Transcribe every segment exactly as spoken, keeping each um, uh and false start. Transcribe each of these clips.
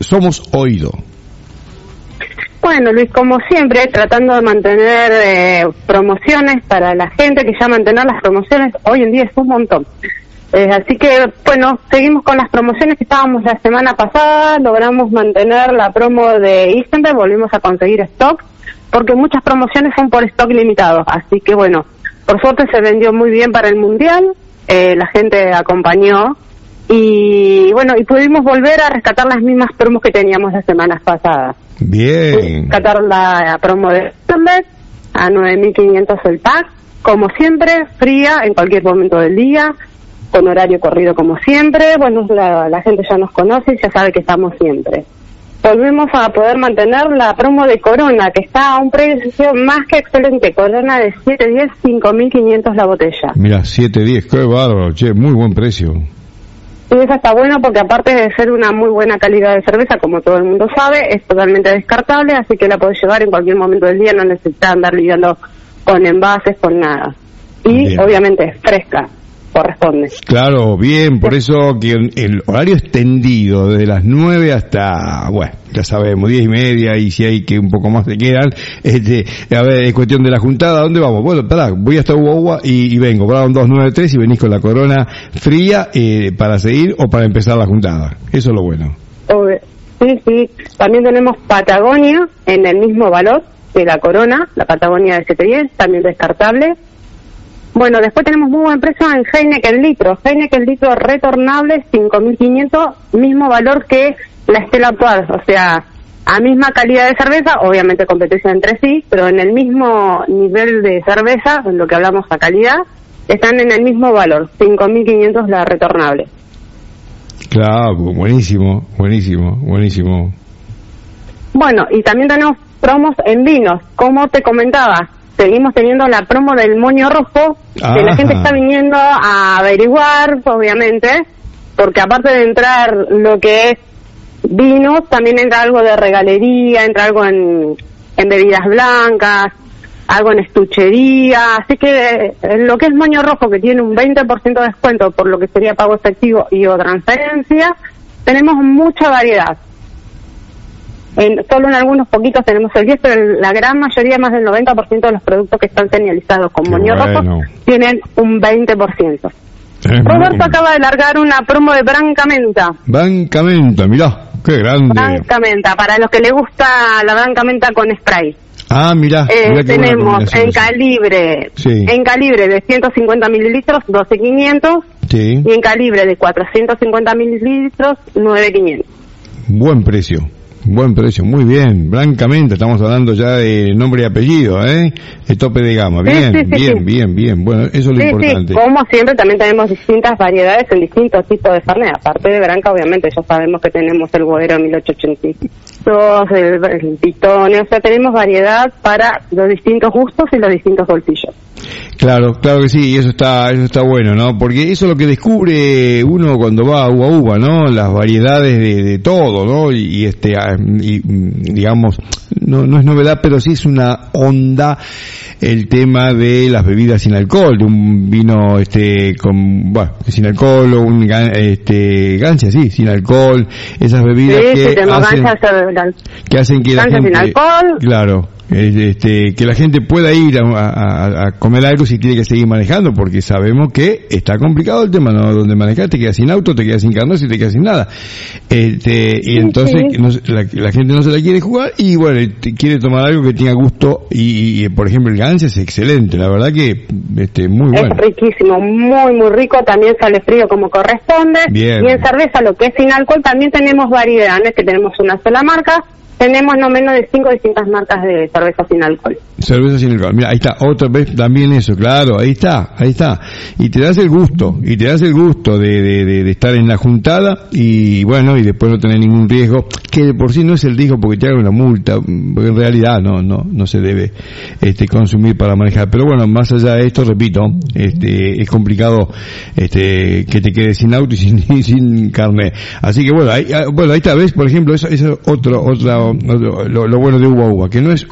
somos oído. Bueno, Luis, como siempre, tratando de mantener eh, promociones para la gente, que ya mantener las promociones hoy en día es un montón. Eh, así que, bueno, seguimos con las promociones que estábamos la semana pasada, logramos mantener la promo de Isenberg, volvimos a conseguir stock, porque muchas promociones son por stock limitado, así que bueno, por suerte se vendió muy bien para el Mundial, eh, la gente acompañó, y bueno, y pudimos volver a rescatar las mismas promos que teníamos las semanas pasadas. Bien. Rescatar la promo de Isenberg a nueve mil quinientos el pack, como siempre, fría en cualquier momento del día, con horario corrido como siempre. Bueno, la, la gente ya nos conoce y ya sabe que estamos siempre. Volvemos a poder mantener la promo de Corona, que está a un precio más que excelente. Corona de siete diez, cinco mil quinientos la botella. Mira, siete diez, qué bárbaro, che, muy buen precio. Y eso está bueno porque aparte de ser una muy buena calidad de cerveza, como todo el mundo sabe, es totalmente descartable, así que la podés llevar en cualquier momento del día, no necesitas andar lidiando con envases, con nada. Y bien, obviamente es fresca, corresponde. Claro, bien, por eso que el horario extendido desde las nueve hasta, bueno, ya sabemos, diez y media, y si hay que un poco más se quedan, este, a ver, es cuestión de la juntada. ¿A dónde vamos? Bueno, pará, voy hasta Uva y, y vengo, para un dos nueve tres y venís con la Corona fría eh, para seguir o para empezar la juntada. Eso es lo bueno. Sí, sí, también tenemos Patagonia en el mismo valor que la Corona, la Patagonia de siete diez, también descartable. Bueno, después tenemos muy buen precio en Heineken litro. Heineken litro retornable, cinco mil quinientos, mismo valor que la Stella Artois, o sea, a misma calidad de cerveza, obviamente competencia entre sí, pero en el mismo nivel de cerveza, en lo que hablamos a calidad, están en el mismo valor, cinco mil quinientos la retornable. Claro, buenísimo, buenísimo, buenísimo. Bueno, y también tenemos promos en vinos, como te comentaba. Seguimos teniendo la promo del moño rojo, que Ajá. la gente está viniendo a averiguar, obviamente, porque aparte de entrar lo que es vino, también entra algo de regalería, entra algo en, en bebidas blancas, algo en estuchería, así que en lo que es moño rojo, que tiene un veinte por ciento de descuento por lo que sería pago efectivo y o transferencia, tenemos mucha variedad. En, solo en algunos poquitos tenemos el diez, pero la gran mayoría, más del noventa por ciento de los productos que están señalizados con moño bueno. rojo, tienen un veinte por ciento. Es Roberto muy... acaba de largar una promo de Brancamenta. Brancamenta, mirá, qué grande. Brancamenta, para los que les gusta la Brancamenta con spray. Ah, mirá. Eh, mirá tenemos en calibre, sí. en calibre de ciento cincuenta mililitros, doce mil quinientos. Sí. Y en calibre de cuatrocientos cincuenta mililitros, nueve mil quinientos. Buen precio. Buen precio, muy bien, Brancamenta, estamos hablando ya de nombre y apellido, ¿eh? De tope de gama, bien, sí, sí, bien, sí. bien, bien, bueno, eso es lo sí, importante. Sí, como siempre también tenemos distintas variedades en distintos tipos de Fernet, aparte de Branca obviamente ya sabemos que tenemos el Boero mil ochocientos ochenta y dos, el, el Pitone, o sea tenemos variedad para los distintos gustos y los distintos bolsillos. Claro, claro que sí, y eso está, eso está bueno, ¿no? Porque eso es lo que descubre uno cuando va a uva uva, ¿no? Las variedades de, de todo, ¿no? Y, y este, y, digamos, no, no es novedad, pero sí es una onda el tema de las bebidas sin alcohol, de un vino, este, con, bueno, sin alcohol o un, este, gancha, sí, sin alcohol, esas bebidas sí, que, sí, hacen, que hacen que la gente, sin alcohol. Claro. Este, que la gente pueda ir a, a, a comer algo si tiene que seguir manejando, porque sabemos que está complicado el tema, ¿no? Donde manejar te quedas sin auto, te quedas sin carnet y te quedas sin nada. Este, y entonces sí. no, la, la gente no se la quiere jugar y bueno, quiere tomar algo que tenga gusto y, y por ejemplo el Ganse es excelente, la verdad que este, muy bueno. Es riquísimo, muy muy rico, también sale frío como corresponde. Bien. Y en cerveza, lo que es sin alcohol, también tenemos variedad, no es que tenemos una sola marca. Tenemos no menos de cinco distintas marcas de cerveza sin alcohol. Cerveza sin alcohol. Mira, ahí está, otra vez también eso, claro, ahí está, ahí está. Y te das el gusto, y te das el gusto de, de, de, de estar en la juntada y bueno, y después no tener ningún riesgo, que de por sí no es el riesgo porque te hagan una multa, porque en realidad no, no, no se debe este consumir para manejar. Pero bueno, más allá de esto, repito, este, es complicado este que te quedes sin auto y sin, y sin carnet. Así que bueno, ahí, bueno, ahí está, ves, por ejemplo, eso, eso otro, otra, Lo, lo bueno de uva uva, que no es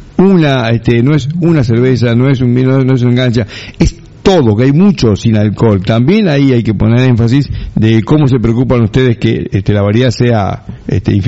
una, este, no es una cerveza, no es un vino, no es un gancha, es todo, que hay mucho sin alcohol. También ahí hay que poner énfasis de cómo se preocupan ustedes que este, la variedad sea este,